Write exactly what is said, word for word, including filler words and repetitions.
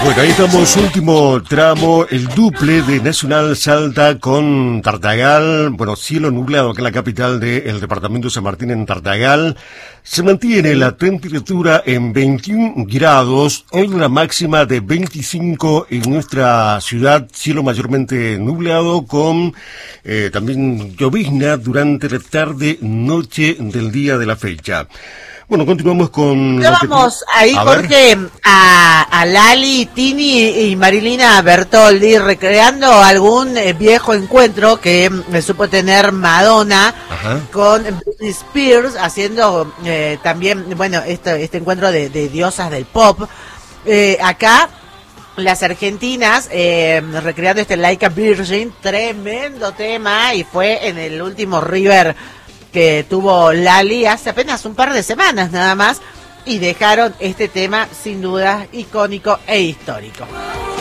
Bueno, ahí estamos, último tramo, el duple de Nacional Salta con Tartagal. Bueno, cielo nublado acá en la capital del departamento de San Martín, en Tartagal. Se mantiene la temperatura en veintiún grados, hoy una máxima de veinticinco en nuestra ciudad, cielo mayormente nublado con eh, también llovizna durante la tarde, noche del día de la fecha. Bueno, continuamos con... Ya vamos que... ahí a porque a, a Lali, Tini y Marilina Bertoldi recreando algún eh, viejo encuentro que me supo tener Madonna. Ajá. Con Britney Spears, haciendo eh, también, bueno, este, este encuentro de, de diosas del pop. Eh, acá, las argentinas eh, recreando este Like a Virgin, tremendo tema, y fue en el último River que tuvo Lali hace apenas un par de semanas nada más, y dejaron este tema sin duda icónico e histórico.